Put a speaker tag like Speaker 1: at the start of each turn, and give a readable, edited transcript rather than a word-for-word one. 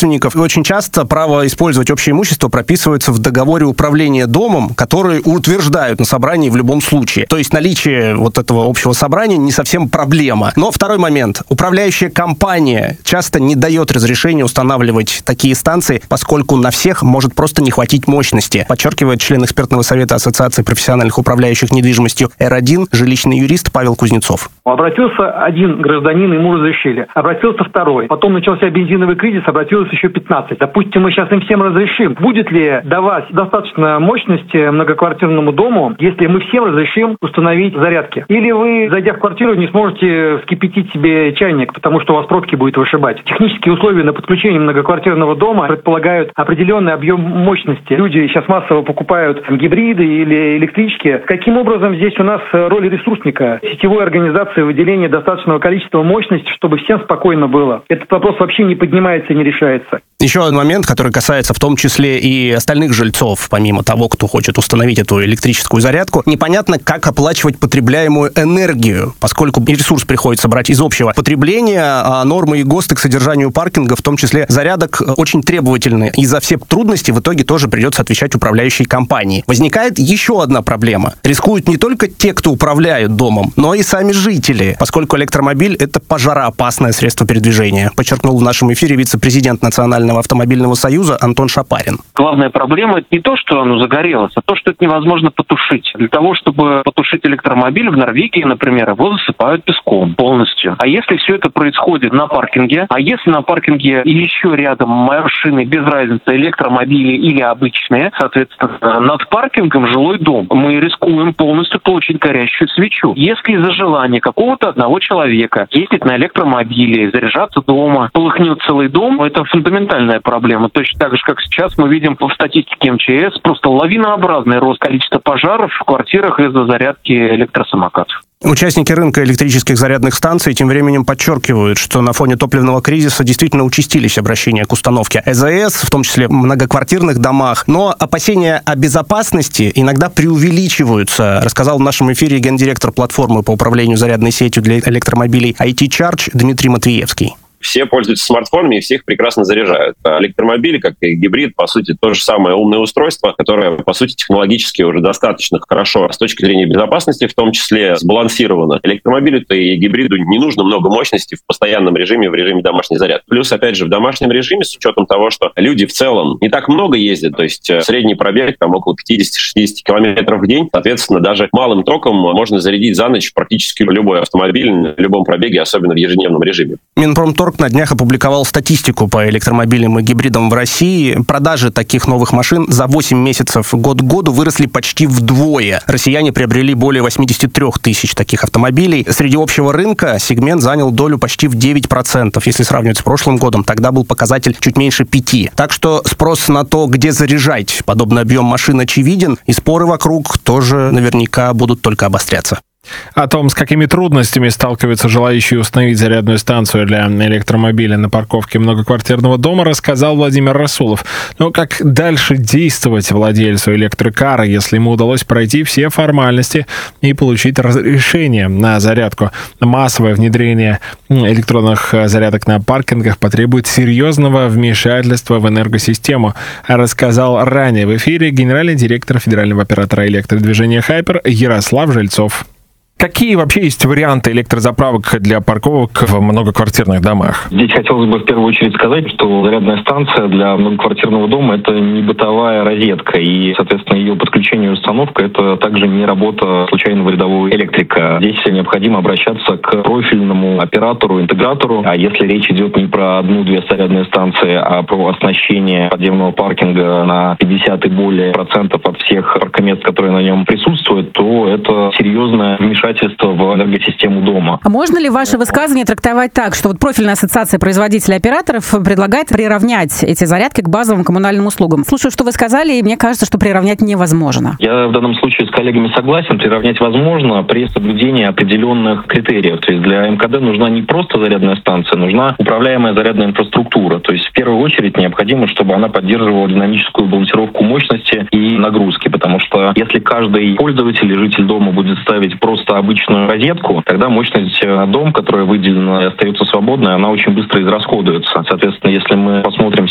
Speaker 1: собственников. И очень часто право использовать общее имущество прописывается в договоре управления домом, который утверждают на собрании в любом случае. То есть наличие вот этого общего собрания не совсем проблема. Но второй момент. Управляющая компания часто не дает разрешения устанавливать такие станции, поскольку на всех может просто не хватить мощности, подчеркивает член экспертного совета Ассоциации профессиональных управляющих недвижимостью R1, жилищный юрист Павел Кузнецов.
Speaker 2: Обратился один гражданин, ему разрешили. Обратился второй. Потом начался бензиновый кризис, обратилось еще 15. Допустим, мы сейчас им всем разрешим. Будет ли давать достаточно мощности многоквартирному дому, если мы всем разрешим установить зарядки? Или вы, зайдя в квартиру, не сможете вскипятить себе чайник, потому что у вас пробки будет вышибать? Технические условия на подключение многоквартирного дома предполагают определенный объем мощности. Люди сейчас массово покупают гибриды или электрички. Каким образом здесь у нас роль ресурсника, сетевой организации выделения достаточного количества мощности, чтобы всем спокойно было? Этот вопрос вообще не поднимается и не решается.
Speaker 1: Еще один момент, который касается в том числе и остальных жильцов, помимо того, кто хочет установить эту электрическую зарядку. Непонятно, как оплачивать потребляемую энергию, поскольку ресурс приходится брать из общего потребления, а нормы и ГОСТы к содержанию паркинга, в том числе зарядок, очень требовательны. И за все трудности в итоге тоже придется отвечать управляющей компании. Возникает еще одна проблема. Рискуют не только те, кто управляют домом, но и сами жители, поскольку электромобиль — это пожароопасное средство передвижения, подчеркнул в нашем эфире вице-президент Национального автомобильного союза Антон Шапарин.
Speaker 3: Главная проблема — это не то, что оно загорелось, а то, что это невозможно потушить. Для того, чтобы потушить электромобиль в Норвегии, например, его засыпают песком полностью. А если все это происходит на паркинге, а если на паркинге еще рядом машины, без разницы, электромобили или обычные, соответственно, над паркингом жилой дом, мы рискуем полностью получить горящую свечу. Если из-за желания какого-то одного человека ездить на электромобиле, заряжаться дома, полыхнет целый дом, это фундаментальная проблема. Точно так же, как сейчас мы видим в статистике МЧС, просто лавинообразный рост количества пожаров в квартирах из-за зарядки электросамокатов.
Speaker 1: Участники рынка электрических зарядных станций тем временем подчеркивают, что на фоне топливного кризиса действительно участились обращения к установке ЭЗС, в том числе в многоквартирных домах. Но опасения о безопасности иногда преувеличиваются, рассказал в нашем эфире гендиректор платформы по управлению зарядной сетью для электромобилей IT-Charge Дмитрий Матвеевский.
Speaker 4: Все пользуются смартфонами и все их прекрасно заряжают. А электромобили, как и гибрид, по сути, то же самое умное устройство, которое, по сути, технологически уже достаточно хорошо с точки зрения безопасности, в том числе сбалансировано. Электромобилю-то и гибриду не нужно много мощности в постоянном режиме, в режиме домашней зарядки. Плюс, опять же, в домашнем режиме, с учетом того, что люди в целом не так много ездят, то есть средний пробег там около 50-60 километров в день, соответственно, даже малым током можно зарядить за ночь практически любой автомобиль на любом пробеге, особенно в ежедневном режиме.
Speaker 1: Минпромторг на днях опубликовал статистику по электромобилям и гибридам в России. Продажи таких новых машин за 8 месяцев год к году выросли почти вдвое. Россияне приобрели более 83 тысяч таких автомобилей. Среди общего рынка сегмент занял долю почти в 9%. Если сравнивать с прошлым годом, тогда был показатель чуть меньше 5%. Так что спрос на то, где заряжать подобный объем машин, очевиден, и споры вокруг тоже наверняка будут только обостряться.
Speaker 5: О том, с какими трудностями сталкиваются желающие установить зарядную станцию для электромобиля на парковке многоквартирного дома, рассказал Владимир Расулов. Но как дальше действовать владельцу электрокара, если ему удалось пройти все формальности и получить разрешение на зарядку? Массовое внедрение электронных зарядок на паркингах потребует серьезного вмешательства в энергосистему, рассказал ранее в эфире генеральный директор федерального оператора электродвижения «Хайпер» Ярослав Жильцов. Какие вообще есть варианты электрозаправок для парковок в многоквартирных домах?
Speaker 6: Здесь хотелось бы в первую очередь сказать, что зарядная станция для многоквартирного дома — это не бытовая розетка, и, соответственно, ее подключение и установка — это также не работа случайного рядового электрика. Здесь необходимо обращаться к профильному оператору, интегратору, а если речь идет не про одну-две зарядные станции, а про оснащение подземного паркинга на 50 и более процентов от всех паркомест, которые на нем присутствуют, то это серьезное вмешательство в энергосистему дома.
Speaker 7: А можно ли ваше высказывание трактовать так, что вот профильная ассоциация производителей операторов предлагает приравнять эти зарядки к базовым коммунальным услугам? Слушаю, что вы сказали, и мне кажется, что приравнять невозможно.
Speaker 6: Я в данном случае с коллегами согласен. Приравнять возможно при соблюдении определенных критериев. То есть для МКД нужна не просто зарядная станция, нужна управляемая зарядная инфраструктура. То есть в первую очередь необходимо, чтобы она поддерживала динамическую балансировку мощности и нагрузки. Потому что если каждый пользователь и житель дома будет ставить просто обычную розетку, тогда мощность на дом, которая выделена и остается свободной, она очень быстро израсходуется. Соответственно, если мы посмотрим